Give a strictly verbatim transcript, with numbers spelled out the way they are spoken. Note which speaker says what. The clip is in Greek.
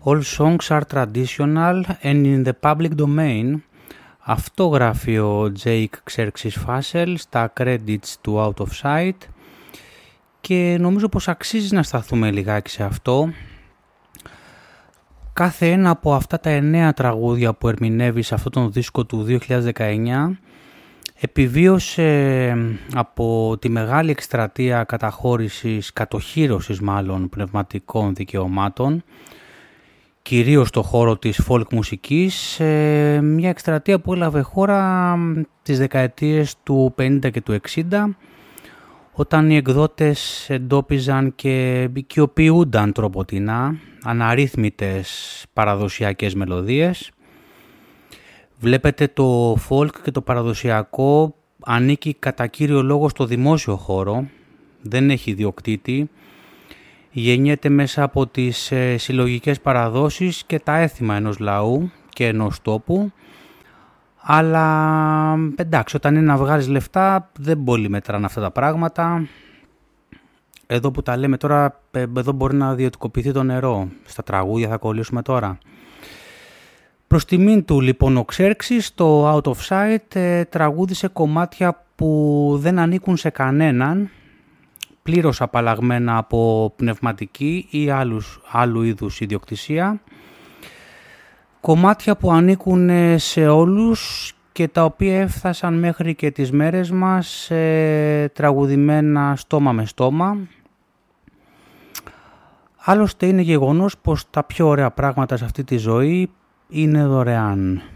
Speaker 1: All songs are traditional and in the public domain. Αυτό γράφει ο Jake Xerxes Fassel στα credits του Out of Sight και νομίζω πως αξίζει να σταθούμε λιγάκι σε αυτό. Κάθε ένα από αυτά τα εννέα τραγούδια που ερμηνεύει σε αυτόν τον δίσκο του δύο χιλιάδες δεκαεννιά επιβίωσε από τη μεγάλη εκστρατεία καταχώρησης, κατοχύρωσης μάλλον πνευματικών δικαιωμάτων, κυρίως στο χώρο της folk μουσικής, μια εκστρατεία που έλαβε χώρα τις δεκαετίες του πενήντα και του εξήντα, όταν οι εκδότες εντόπιζαν και οικειοποιούνταν τροποτινά αναρρύθμιτες παραδοσιακές μελωδίες. Βλέπετε, το folk και το παραδοσιακό ανήκει κατά κύριο λόγο στο δημόσιο χώρο, δεν έχει ιδιοκτήτη, γεννιέται μέσα από τις ε, συλλογικές παραδόσεις και τα έθιμα ενός λαού και ενός τόπου, αλλά εντάξει, όταν είναι να βγάλεις λεφτά δεν πολύ μετράνε αυτά τα πράγματα. Εδώ που τα λέμε τώρα, εδώ μπορεί να ιδιωτικοποιηθεί το νερό. Στα τραγούδια θα κολλήσουμε τώρα. Προς τιμήν του λοιπόν ο Xerxes, το Out of Sight ε, τραγούδισε κομμάτια που δεν ανήκουν σε κανέναν, πλήρως απαλλαγμένα από πνευματική ή άλλους, άλλου είδους ιδιοκτησία. Κομμάτια που ανήκουν σε όλους και τα οποία έφτασαν μέχρι και τις μέρες μας ε, τραγουδημένα στόμα με στόμα. Άλλωστε είναι γεγονός πως τα πιο ωραία πράγματα σε αυτή τη ζωή είναι δωρεάν.